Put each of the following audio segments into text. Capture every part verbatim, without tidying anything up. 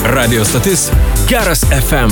Radio stotis Geras F M.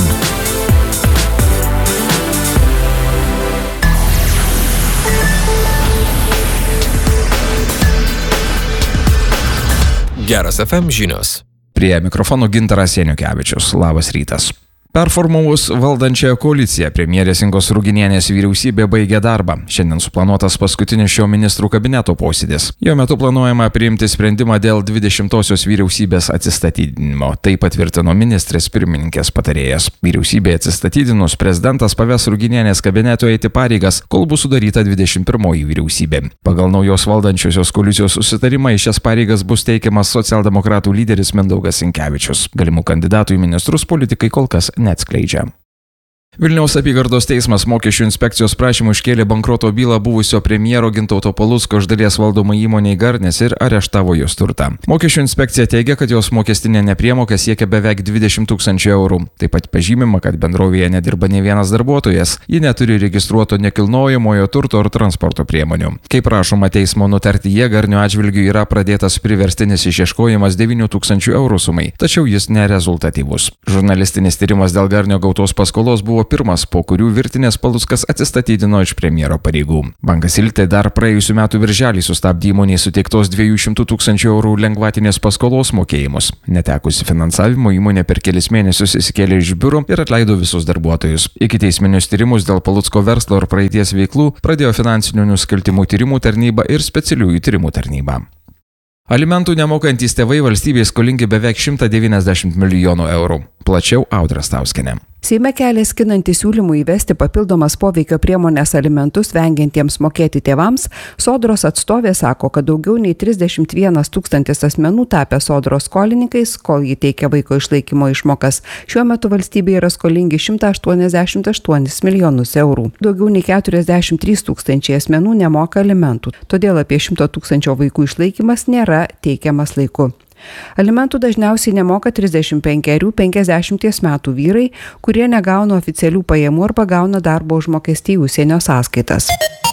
Geras F M žinios. Prie mikrofono Gintaras Janukevičius. Labas rytas. Performavus valdančiąją koaliciją, premjerės Ingos Ruginienės vyriausybė baigė darbą. Šiandien suplanuotas paskutinis šio ministrų kabineto posėdis. Jo metu planuojama priimti sprendimą dėl dvidešimtosios vyriausybės atsistatydinimo. Tai patvirtino ministrės pirmininkės patarėjas. Vyriausybė atsistatydinus, prezidentas paves Ruginienės kabineto eiti pareigas, kol bus sudaryta dvidešimt pirmoji vyriausybė. Pagal naujos valdančiosios koalicijos susitarimą į šias pareigas bus teikiamas socialdemokratų lyderis Mindaugas Sinkevičius. Galimų kandidatų į ministrus politikai kol kas neatskleidžia. Vilniaus apygardos teismas mokesčių inspekcijos prašymų iškėlė bankroto bylą buvusio premjero Gintauto Palucko iš dalies valdomai įmonei Garnis ir areštavo jos turtą. Mokesčių inspekcija teigia, kad jos mokestinė nepriemoka siekia beveik dvidešimt tūkstančių eurų. Taip pat pažymima, kad bendrovėje nedirba ne vienas darbuotojas, ji neturi registruoto nekilnojamojo turto ar transporto priemonių. Kaip prašoma teismo nutartyje, Garnio atžvilgiu yra pradėtas priverstinis išieškojimas devynių tūkstančių eurų sumai, tačiau jis nerezultatyvus. Žurnalistinis tyrimas dėl Garnio gautos paskolos buvo pirmas, po kurių virtinės Paluckas atsistatydino iš premjero pareigų. Bankas Iltė dar praėjusių metų birželį sustabdė įmonei suteiktos dviejų šimtų tūkstančių eurų lengvatinės paskolos mokėjimus. Netekusi finansavimo, įmonė per kelis mėnesius įsikėlė iš biuro ir atleido visus darbuotojus. Ikiteisminius tyrimus dėl Palucko verslo ir praeities veiklų pradėjo finansinių nusikaltimų tyrimų tarnyba ir specialiųjų tyrimų tarnyba. Alimentų nemokantys tėvai valstybei skolingi beveik šimtą devyniasdešimt milijonų eurų. Plačiau Audra Stauskienė. Seime kelia skinantį siūlymų įvesti papildomas poveikio priemonės alimentus vengiantiems mokėti tėvams. Sodros atstovė sako, kad daugiau nei trisdešimt vienas tūkstantis asmenų tapę Sodros skolininkais, kol jį teikia vaiko išlaikymo išmokas. Šiuo metu valstybė yra skolingi šimtą aštuoniasdešimt aštuonis milijonus eurų. Daugiau nei keturiasdešimt trys tūkstančiai asmenų nemoka alimentų. Todėl apie šimto tūkstančio vaikų išlaikymas nėra teikiamas laiku. Alimentų dažniausiai nemoka trisdešimt penkerių penkiasdešimties metų vyrai, kurie negauna oficialių pajamų arba gauna darbo užmokestį į užsienio sąskaitas.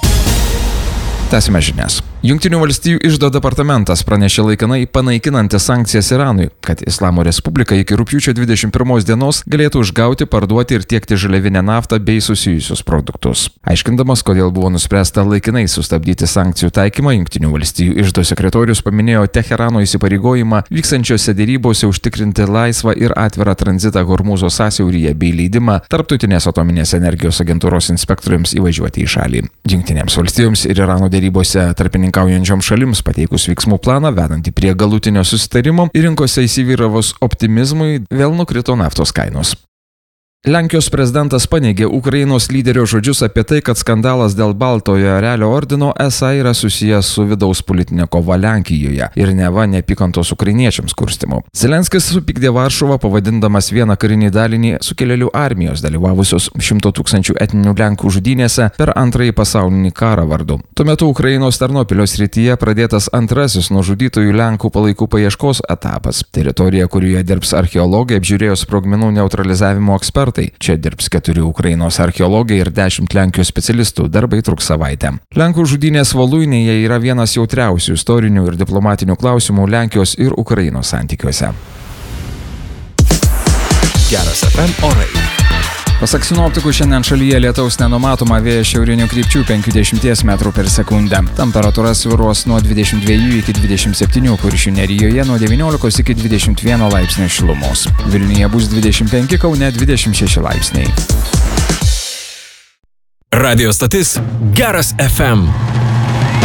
Tęsime žinias. Jungtinių valstijų iždo departamentas pranešė laikinai panaikinantis sankcijas Iranui, kad Islamo Respublika iki rugpjūčio dvidešimt pirmos dienos galėtų užgauti, parduoti ir tiekti žaliavinę naftą bei susijusius produktus. Aiškindamas, kodėl buvo nuspręsta laikinai sustabdyti sankcijų taikymą, Jungtinių valstijų iždo sekretorius paminėjo Teherano įsipareigojimą vykstančiose dėrybose užtikrinti laisvą ir atvirą tranzitą Hormūzo sąsiauryje bei leidimą Tarptautinės atominės energijos agentūros inspektoriams įvažiuoti į šalį. Jungtinėms valstijoms ir Irano dėrybose tarpininkaujančioms šalims pateikus veiksmų planą vedantį prie galutinio susitarimo ir rinkose įsivyravus optimizmui vėl nukrito naftos kainos. Lenkijos prezidentas paneigė Ukrainos lyderio žodžius apie tai, kad skandalas dėl Baltojo erelio ordino esą yra susijęs su vidaus politinė kova Lenkijoje ir neva neapykantos ukrainiečiams kurstimu. Zelenskis supykdė Varšuvą, pavadindamas vieną karinį dalinį sukilėlių armijos dalyvavusios šimto tūkstančių etninių Lenkų žudynėse per antrąjį pasaulinį karą vardu. Tuo metu Ukrainos Tarnopilio srityje pradėtas antrasis nužudytųjų Lenkų palaikų paieškos etapas. Teritorija, kurioje dirbs archeologai, apžiūrėjo sprogmenų neutralizavimo ekspertai. Čia dirbs keturi Ukrainos archeologai ir dešimt Lenkijos specialistų, darbai truks savaitę. Lenkų žudynės Voluinėje yra vienas jautriausių istorinių ir diplomatinių klausimų Lenkijos ir Ukrainos santykiuose. Geras F M orai. Pasak sinoptikų, šiandien šalyje lietaus nenumatoma, vėjas šiaurinių krypčių penkiasdešimt metrų per sekundę. Temperatūra svyruos nuo dvidešimt dviejų iki dvidešimt septynių, Kuršių nerijoje nuo devyniolikos iki dvidešimt vieno laipsnio šilumos. Vilniuje bus dvidešimt penki, Kaune dvidešimt šeši laipsniai. Radio stotis Geras F M.